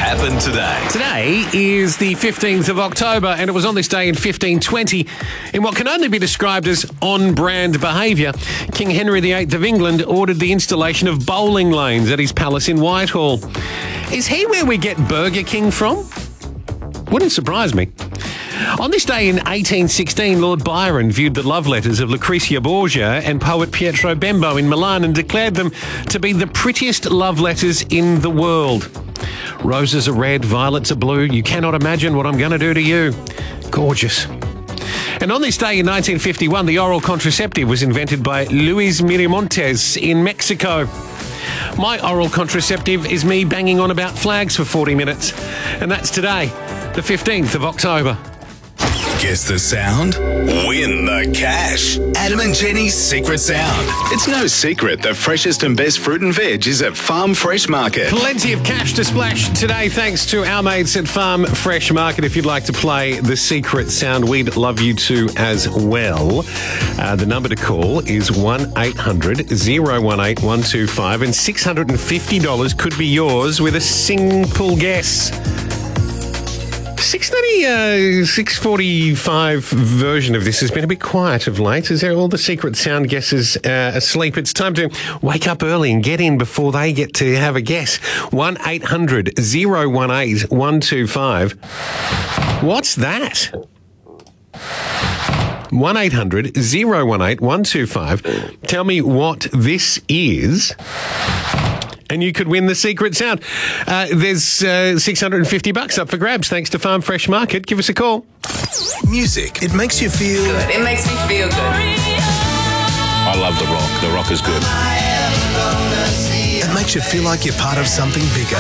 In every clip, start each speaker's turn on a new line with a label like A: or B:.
A: happened today.
B: Today is the 15th of October, and it was on this day in 1520, in what can only be described as on-brand behaviour, King Henry VIII of England ordered the installation of bowling lanes at his palace in Whitehall. Is he where we get Burger King from? Wouldn't surprise me. On this day in 1816, Lord Byron viewed the love letters of Lucrezia Borgia and poet Pietro Bembo in Milan and declared them to be the prettiest love letters in the world. Roses are red, violets are blue. You cannot imagine what I'm going to do to you. Gorgeous. And on this day in 1951, the oral contraceptive was invented by Luis Miramontes in Mexico. My oral contraceptive is me banging on about flags for 40 minutes. And that's today, the 15th of October.
A: Guess the sound? Win the cash. Adam and Jenny's Secret Sound. It's no secret the freshest and best fruit and veg is at Farm Fresh Market.
B: Plenty of cash to splash today thanks to our mates at Farm Fresh Market. If you'd like to play the Secret Sound, we'd love you to as well. The number to call is 1-800-018-125 and $650 could be yours with a simple guess. 6:45 version of this has been a bit quiet of late. Is there all the Secret Sound guesses asleep? It's time to wake up early and get in before they get to have a guess. 1-800-018-125. What's that? 1-800-018-125. Tell me what this is, and you could win the Secret Sound. There's $650 up for grabs thanks to Farm Fresh Market. Give us a call.
A: Music. It makes you feel
C: good. It makes me feel good.
D: I love The Rock. The Rock is good.
A: It makes you feel like you're part of something bigger.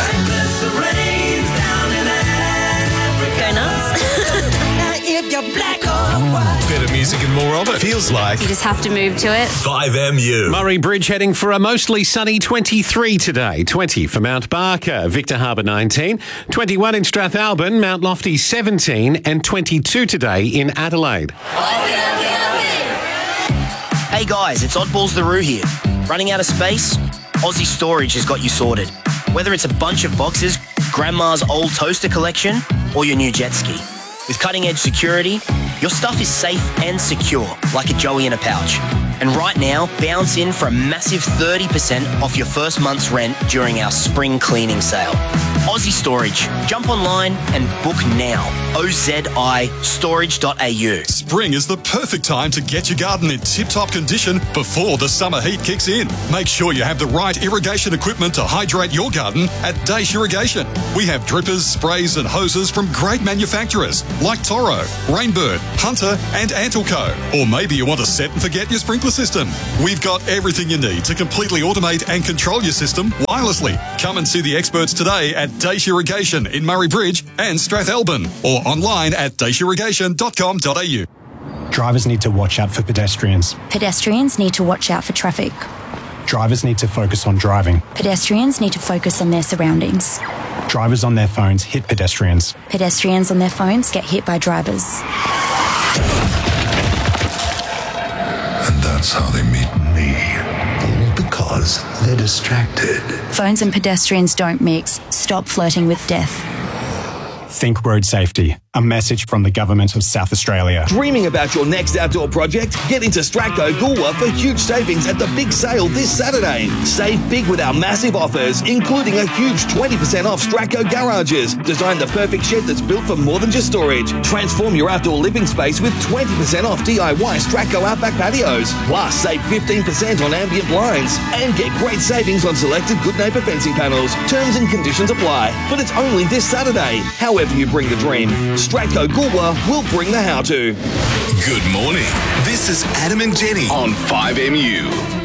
E: Go nuts.
A: Better music and more of it. Feels like
E: You just have to move to it.
A: 5MU.
B: Murray Bridge heading for a mostly sunny 23 today. 20 for Mount Barker, Victor Harbour 19, 21 in Strathalbyn, Mount Lofty 17 and 22 today in Adelaide.
F: Hey guys, it's Oddballs the Roo here. Running out of space? Aussie Storage has got you sorted. Whether it's a bunch of boxes, grandma's old toaster collection, or your new jet ski. With cutting-edge security, your stuff is safe and secure, like a Joey in a pouch. And right now, bounce in for a massive 30% off your first month's rent during our spring cleaning sale. Aussie Storage. Jump online and book now. OZI-storage.au.
G: Spring is the perfect time to get your garden in tip-top condition before the summer heat kicks in. Make sure you have the right irrigation equipment to hydrate your garden at Dace Irrigation. We have drippers, sprays and hoses from great manufacturers like Toro, Rainbird, Hunter and Antelco. Or maybe you want to set and forget your sprinkler system. We've got everything you need to completely automate and control your system wirelessly. Come and see the experts today at Dace Irrigation in Murray Bridge and Strathalbyn, or online at daceirrigation.com.au.
H: Drivers need to watch out for pedestrians.
E: Pedestrians need to watch out for traffic.
H: Drivers need to focus on driving.
E: Pedestrians need to focus on their surroundings.
H: Drivers on their phones hit pedestrians.
E: Pedestrians on their phones get hit by drivers.
A: And that's how they meet me. All because they're distracted.
E: Phones and pedestrians don't mix. Stop flirting with death.
H: Think road safety. A message from the Government of South Australia.
I: Dreaming about your next outdoor project? Get into Stratco Goolwa for huge savings at the big sale this Saturday. Save big with our massive offers, including a huge 20% off Stratco garages. Design the perfect shed that's built for more than just storage. Transform your outdoor living space with 20% off DIY Stratco Outback patios. Plus, save 15% on ambient blinds. And get great savings on selected Good Neighbour fencing panels. Terms and conditions apply. But it's only this Saturday. However you bring the dream, Stratco Goolwa will bring the how-to.
A: Good morning. This is Adam and Jenny on 5MU.